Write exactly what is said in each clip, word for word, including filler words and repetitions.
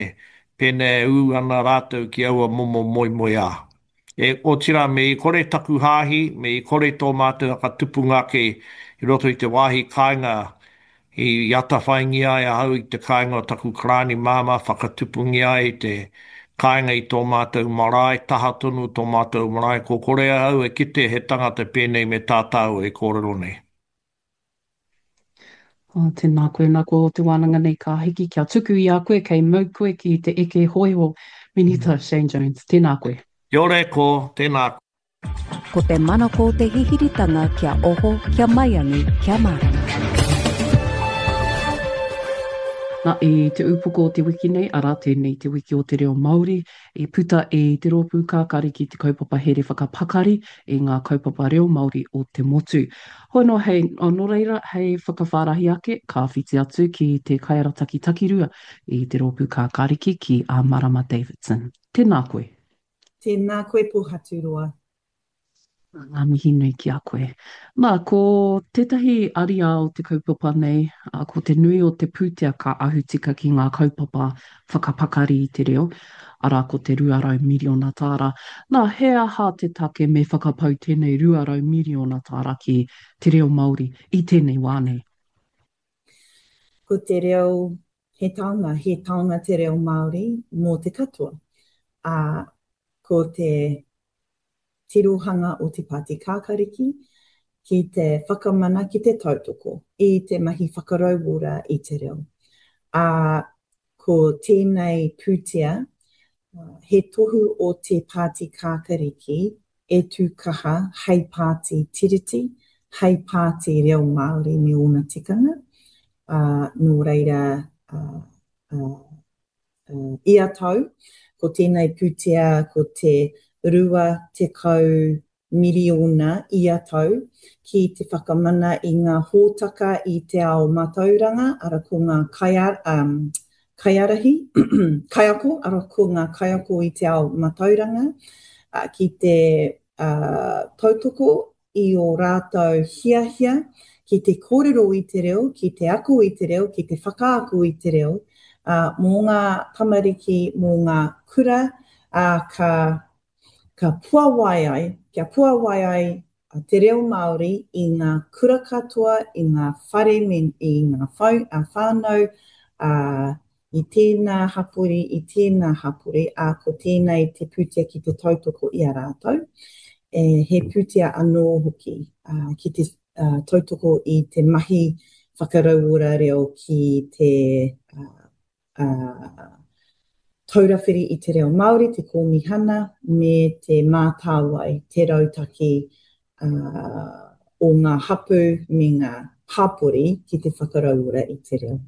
pēnē u ana rātou ki aua momo moi moi a. E o tira me i kore taku hāhi, me i kore tō mātou aka tupunga ke i roto i te wāhi kāinga i ata whaingi ai a hau i te kāinga o taku krāni māma whakatupungi ai i te kāinga i tō mātou marae, taha tonu tō mātou marae, ko kore au e kite he tangata pēnei me tātou e kōrero nei. O, tēnā koe, nā ko te wānanga nei ka hiki kia tuku i a koe, kei mau koe ki te eke hoiho Minita Shane Jones. Tēnā koe. Kia ora e ko, tēnā. Ko te mana ko te hihiritanga kia oho, kia maiangi, kia marama. Nā, i te upoko o te wiki nei, ara tēnei te wiki o te reo Māori, i puta e te rōpū kākari ki te kaupapa here whakapakari i ngā kaupapa reo Māori o te motu. Hoi no, hei, o no reira, hei whakawhārahi ake, ka whiti atu ki te kaiarataki takirua i te rōpū kākariki ki a Marama Davidson. Tēnā koe. Tēnā koe Pōhaturoa. Ngā mihi nui ki a koe. Mā, ko tētahi aria o te kaupapa nei, a, ko te nui o te pūtea ka ahutika ki ngā kaupapa whakapakari i te reo, ara ko te ruarau miliona tāra. Nā, he aha te take me whakapau tēnei ruarau miliona tāra ki te reo Māori i tēnei wānei? Ko te reo, he taonga, he taonga te reo Māori mō te katoa. A, ko te tirohanga o te Pāti Kākariki, ki te whakamana ki te tautoko, i te mahi whakarauora i te reo. A ko tēnei pūtea, he tohu o te Pāti Kākariki e tūkaha hei Pāti Tiriti, hei Pāti reo Māori me ona tikanga. Uh, nō reira uh, uh, uh, ia tau, ko tēnei pūtea, ko te rua te kau miliona ia tau ki te whakamana i ngā hōtaka i te ao matauranga, ara ko ngā kaiar, um, kaiarahi, kaiako, ara ko ngā kaiako i te ao matauranga, uh, ki te uh, tautoko i o rātou hiahia, ki te kōrero i te reo, ki te ako i te reo, ki te whakaako i te reo, uh, mō ngā tamariki, mō ngā kura, uh, ka Ka puawai ai, kia puawai ai a te reo Māori i ngā kura katoa, i ngā whare, me, i ngā whau, a whānau, a, i tēnā hapuri, i tēnā hapuri, a ko tēnei te pūtea ki te tautoko i a rātou. E, he pūtea anō hoki a, ki te a, tautoko i te mahi whakarauora reo ki te a, a, taurawhiri i te reo Māori, te kōmihana, me te mātāwai, te rautaki uh, o ngā hapu me ngā hapori ki te whakarauora i te reo.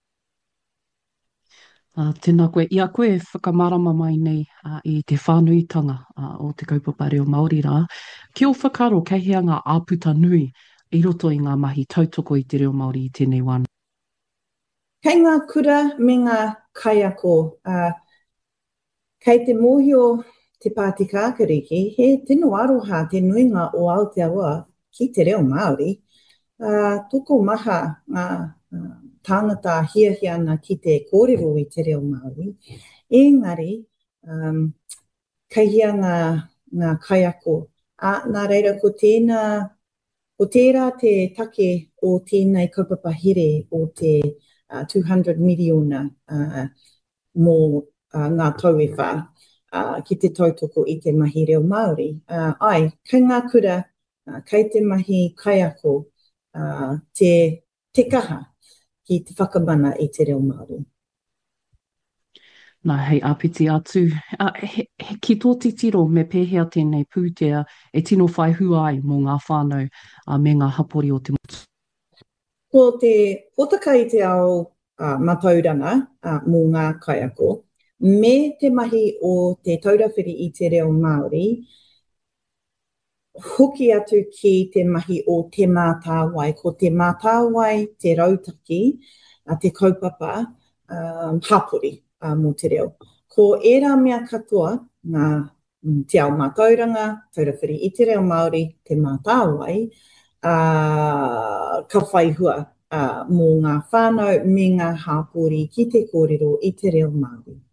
Uh, tēnā koe, ia koe whakamarama mai nei uh, i te whānuitanga uh, o te kaupapa reo Māori rā. Ki o whakaro kei hea ngā āputa nui i roto i ngā mahi tautoko i te reo Māori i tēnei wāna. Kei ngā kura me ngā kaiako, uh, kei te mōhio te Pāti Kākariki, he tino aroha te nuinga o Aotearoa ki te reo Māori. Uh, toko maha ngā uh, tāngata hiahia ana ki te kōrero i te reo Māori. Engari, um, kei hia ngā, ngā kaiako. A, nā reira, ko tēnā, ko tērā te take o tēnei kaupapa here o te uh, two hundred miliona uh, mō Uh, ngā tauewha uh, ki te tautoko i te mahi reo Māori. Uh, ai, kei ngā kura, uh, kei te mahi kaiako, uh, te, te kaha ki te whakamana i te reo Māori. Nā, hei āpiti atu. Uh, he, he, ki tō titiro me pēhea tēnei pūtea e tino whai hua ai mō ngā whānau uh, me ngā hapori o te motu. Ko te hotaka i te ao uh, matauranga uh, mō ngā kaiako, me te mahi o te taurawhiri i te reo Māori, hoki atu ki te mahi o te mātāwai, ko te mātāwai, te rautaki, a te kaupapa, um, hapori uh, mō te reo. Ko ērā mea katoa, ngā mm, te ao mātauranga, taurawhiri i te reo Māori, te mātāwai, uh, ka whaihua uh, mō ngā whānau me ngā hāpori ki te kōrero i te reo Māori.